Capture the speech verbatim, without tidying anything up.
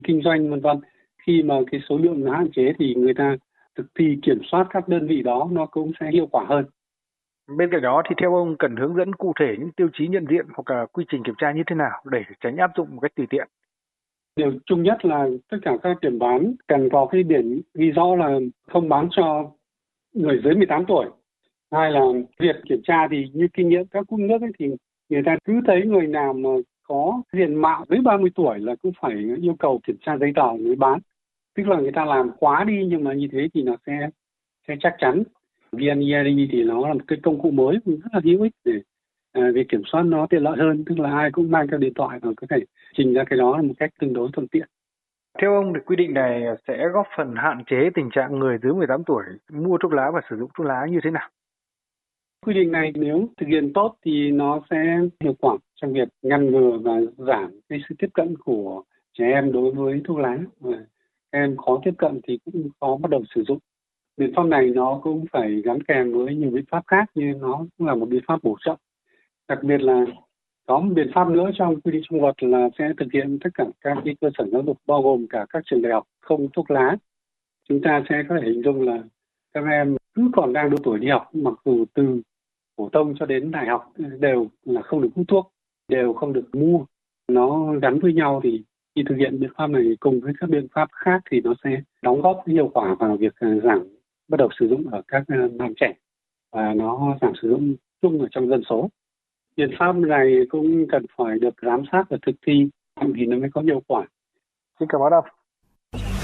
kinh doanh vân vân. Khi mà cái số lượng nó hạn chế thì người ta thực thi kiểm soát các đơn vị đó nó cũng sẽ hiệu quả hơn. Bên cạnh đó thì theo ông cần hướng dẫn cụ thể những tiêu chí nhận diện hoặc là quy trình kiểm tra như thế nào để tránh áp dụng một cách tùy tiện. Điều chung nhất là tất cả các điểm bán cần có cái biển ghi rõ là không bán cho người dưới mười tám tuổi. Hai là việc kiểm tra thì như kinh nghiệm các quốc nước ấy, thì người ta cứ thấy người nào mà có diện mạo dưới ba mươi tuổi là cũng phải yêu cầu kiểm tra giấy tờ mới bán. Tức là người ta làm quá đi, nhưng mà như thế thì nó sẽ sẽ chắc chắn. vê en e i đê thì nó là một cái công cụ mới cũng rất là hữu ích để à, việc kiểm soát nó tiện lợi hơn, tức là ai cũng mang theo điện thoại và có thể trình ra cái đó một cách tương đối thuận tiện. Theo ông thì quy định này sẽ góp phần hạn chế tình trạng người dưới mười tám tuổi mua thuốc lá và sử dụng thuốc lá như thế nào? Quy định này nếu thực hiện tốt thì nó sẽ hiệu quả trong việc ngăn ngừa và giảm cái sự tiếp cận của trẻ em đối với thuốc lá. Và em khó tiếp cận thì cũng khó bắt đầu sử dụng. Biện pháp này nó cũng phải gắn kèm với nhiều biện pháp khác, như nó cũng là một biện pháp bổ trợ. Đặc biệt là có một biện pháp nữa trong quy định trong luật là sẽ thực hiện tất cả các cái cơ sở giáo dục, bao gồm cả các trường đại học không thuốc lá. Chúng ta sẽ có thể hình dung là các em cứ còn đang độ tuổi đi học, mặc dù từ phổ thông cho đến đại học đều là không được hút thuốc, đều không được mua. Nó gắn với nhau thì khi thực hiện biện pháp này cùng với các biện pháp khác thì nó sẽ đóng góp hiệu quả vào việc giảm bắt đầu sử dụng ở các nam trẻ, và nó giảm sử dụng chung ở trong dân số. Biện pháp này cũng cần phải được giám sát và thực thi thì nó mới có hiệu quả. Xin cảm ơn ông.